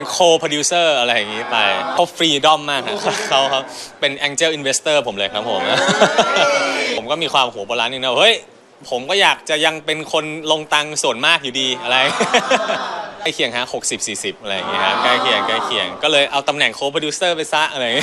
โคโปรดิวเซอร์อะไรอย่างนี้ไปเขาฟรีดอมมากเขาเป็น Angel Investor ผมเลยครับผม ผมก็มีความหัวโบราณนิดนึงนะเฮ้ยผมก็อยากจะยังเป็นคนลงตังส่วนมากอยู่ดีอะไร ใกล้เคียงฮะ60-40อะไรอย่างเงี้ยใกล้เคียงก็เลยเอาตำแหน่งโคโปรดิวเซอร์ไปซะอะไร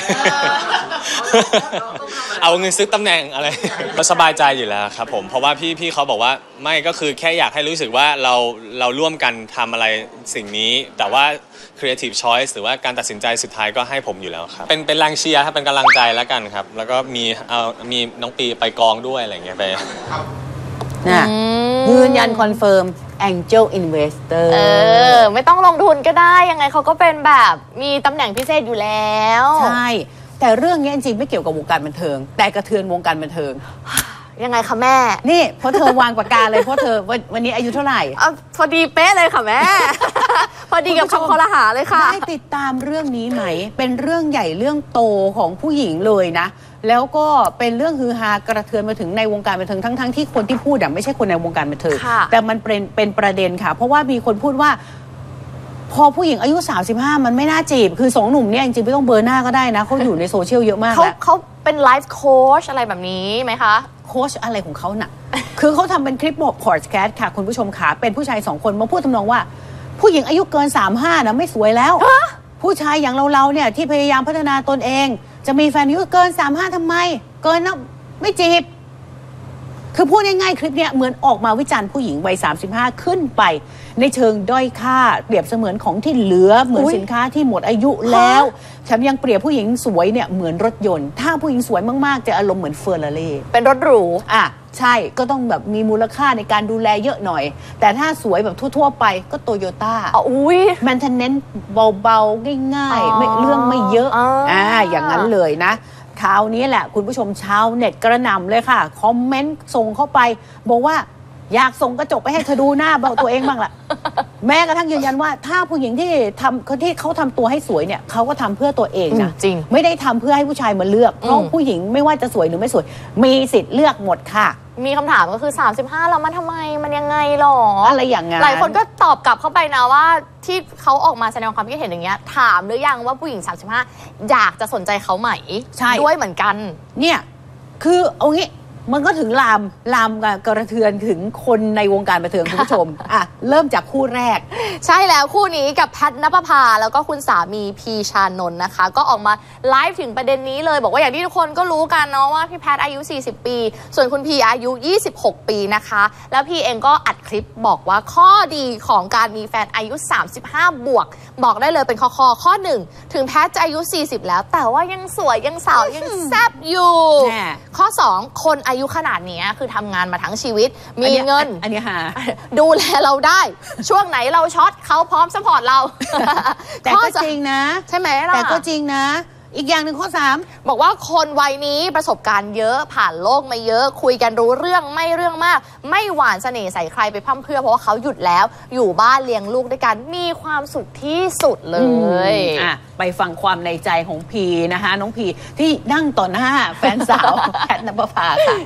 เอาเงินซื้อตำแหน่งอะไร ก็สบายใจอยู่แล้วครับผมเพราะว่าพี่เขาบอกว่าไม่ก็คือแค่อยากให้รู้สึกว่าเราร่วมกันทำอะไรสิ่งนี้แต่ว่า creative choice หรือว่าการตัดสินใจสุดท้ายก็ให้ผมอยู่แล้วครับเป็นแรงเชียร์ครับเป็นกำลังใจแล้วกันครับแล้วก็มีน้องปีไปกองด้วยอะไรอย่างเงี้ยไปนะยืนยันคอนเฟิร์ม Angel Investor ไม่ต้องลงทุนก็ได้ยังไงเขาก็เป็นแบบมีตำแหน่งพิเศษอยู่แล้วใช่แต่เรื่องนี้จริงๆไม่เกี่ยวกับวงการบันเทิงแต่กระเทือนวงการบันเทิงยังไงคะแม่นี่เพราะเธอวางปากกาเลยเพราะเธอวันนี้อายุเท่าไหร่พอดีเป๊ะเลยค่ะแม่ พอดีกับคำคอรหาเลยค่ะได้ติดตามเรื่องนี้ไหมเป็นเรื่องใหญ่เรื่องโตของผู้หญิงเลยนะแล้วก็เป็นเรื่องฮือฮากระเทือนมาถึงในวงการบันเทิงทั้งที่คนที่พูดไม่ใช่คนในวงการบันเทิงแต่มันเป็นประเด็นค่ะเพราะว่ามีคนพูดว่าพอผู้หญิงอายุ35มันไม่น่าจีบคือ2หนุ่มเนี่ยจริงๆไม่ต้องเบอร์หน้าก็ได้นะเขาอยู่ในโซเชียลเยอะมากแล้วเขาเป็นไลฟ์โค้ชอะไรแบบนี้ไหมคะโค้ชอะไรของเขาน่ะ คือเขาทำเป็นคลิปบอกพอดแคสต์ค่ะคุณผู้ชมขาเป็นผู้ชาย2คนมาพูดทำนองว่าผู้หญิงอายุเกิน35นะไม่สวยแล้วผู้ชายอย่างเราเนี่ยที่พยายามพัฒนาตนเองจะมีแฟนอายุเกิน35ทำไมเกินแล้วไม่จีบคือพูดง่ายๆคลิปเนี้ยเหมือนออกมาวิจารณ์ผู้หญิงวัย35ขึ้นไปในเชิงด้อยค่าเปรียบเสมือนของที่เหลือเหมือนสินค้าที่หมดอายุแล้วแถมยังเปรียบผู้หญิงสวยเนี่ยเหมือนรถยนต์ถ้าผู้หญิงสวยมากๆจะอารมณ์เหมือนเฟอร์รารี่เป็นรถหรูใช่ก็ต้องแบบมีมูลค่าในการดูแลเยอะหน่อยแต่ถ้าสวยแบบทั่วๆไปก็โตโยต้าแมนเทนเนนซ์เบาๆง่ายๆไม่เรื่องไม่เยอะอย่างนั้นเลยนะคราวนี้แหละคุณผู้ชมชาวเน็ตกระหน่ำเลยค่ะคอมเมนต์ส่งเข้าไปบอกว่าอยากส่งกระจกไปให้เธอดูหน้าบอกตัวเองบ้างล่ะ แม้กระทั่งยืนยันว่าถ้าผู้หญิงที่เขาทำตัวให้สวยเนี่ยเขาก็ทำเพื่อตัวเองนะจริงไม่ได้ทำเพื่อให้ผู้ชายมาเลือกเพราะผู้หญิงไม่ว่าจะสวยหรือไม่สวยมีสิทธิ์เลือกหมดค่ะมีคำถามก็คือ35แล้วมันทำไมมันยังไงหรออะไรอย่างเงี้ยหลายคนก็ตอบกลับเข้าไปนะว่าที่เขาออกมาแสดงความคิดเห็นอย่างเงี้ยถามหรือยังว่าผู้หญิง35อยากจะสนใจเขาไหมด้วยเหมือนกันเนี่ยคือเอางี้มันก็ถึงลามกระเทือนถึงคนในวงการบันเทิงคุณผู้ชมเริ่มจากคู่แรกใช่แล้วคู่นี้กับแพทณปภาแล้วก็คุณสามีพีชานนท์นะคะก็ออกมาไลฟ์ถึงประเด็นนี้เลยบอกว่าอย่างที่ทุกคนก็รู้กันเนาะว่าพี่แพทอายุ40ปีส่วนคุณพีอายุ26ปีนะคะแล้วพีเองก็อัดคลิปบอกว่าข้อดีของการมีแฟนอายุ35บวกบอกได้เลยเป็นข้อ1ถึงแพทจะอายุ40แล้วแต่ว่ายังสวยยังสาวยังแซ่บอยู่ข้อ2คนอายุขนาดนี้คือทำงานมาทั้งชีวิตมีเงินอันนี้ดูแลเราได้ช่วงไหนเราช็อตเขาพร้อมซัพพอร์ตเราแต่ก็จริงนะใช่ไหมล่ะแต่ก็จริงนะอีกอย่างหนึ่งข้อ3 บอกว่าคนวัยนี้ประสบการณ์เยอะผ่านโลกมาเยอะคุยกันรู้เรื่องไม่เรื่องมากไม่หวานเสน่ห์ใส่ใครไปพร่ำเพรื่อเพราะว่าเขาหยุดแล้วอยู่บ้านเลี้ยงลูกด้วยกันมีความสุขที่สุดเลยไปฟังความในใจของพีนะคะน้องพีที่นั่งต่อหน้าแฟนสาวแพทณปภาค่ะ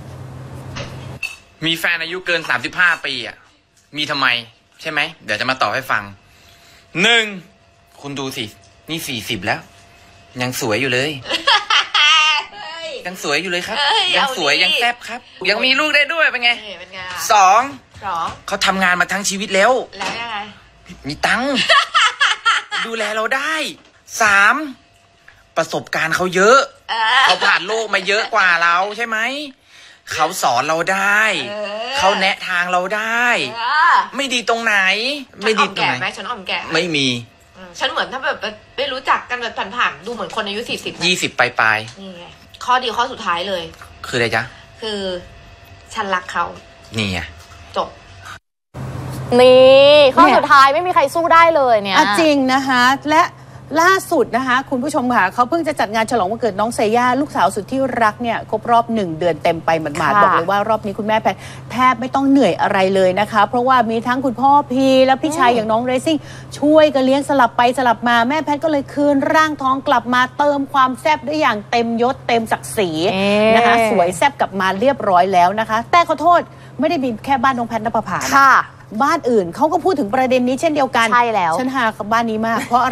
มีแฟนอายุเกิน35ปีมีทำไมใช่ไหมเดี๋ยวจะมาตอบให้ฟัง1คุณดูสินี่40แล้วยังสวยอยู่เลยยังสวยอยู่เลยครับยังสวยยังแซ่บครับยังมีลูกได้ด้วยเป็นไง2เขาทำงานมาทั้งชีวิตแล้วยังไงมีตังค์ ดูแลเราได้3ประสบการณ์เขาเยอะเขาผ่านโลกมาเยอะกว่าเราใช่ไหมเขาสอนเราได้เขาแนะทางเราได้ไม่ดีตรงไหนไม่ดีตรงไหนฉันอ่อมแก่ไม่มีฉันเหมือนถ้าแบบไม่รู้จักกันแบบผ่านๆดูเหมือนคนอายุ 20ปลายนี่ไงข้อดีข้อสุดท้ายเลยคืออะไรจ๊ะคือฉันรักเขานี่ไงจบนี่ข้อสุดท้ายไม่มีใครสู้ได้เลยเนี่ยจริงนะคะและล่าสุดนะคะคุณผู้ชมค่ะเขาเพิ่งจะจัดงานฉลองวันเกิดน้องเซย่าลูกสาวสุดที่รักเนี่ยครบรอบ1 เดือนเต็มไปหมาดๆบอกเลยว่ารอบนี้คุณแม่แทบไม่ต้องเหนื่อยอะไรเลยนะคะเพราะว่ามีทั้งคุณพ่อพีและพี่ชายอย่างน้องเรซิ่งช่วยกันเลี้ยงสลับไปสลับมาแม่แพทก็เลยคืนร่างท้องกลับมาเติมความแซ่บได้อย่างเต็มยศเต็มศักดิ์ศรีนะคะสวยแซ่บกลับมาเรียบร้อยแล้วนะคะแต่ขอโทษไม่ได้มีแค่บ้านน้องแพทณปภาบ้านอื่นเขาก็พูดถึงประเด็นนี้เช่นเดียวกันใช่แล้วฉันหากับบ้านนี้มากเพราะ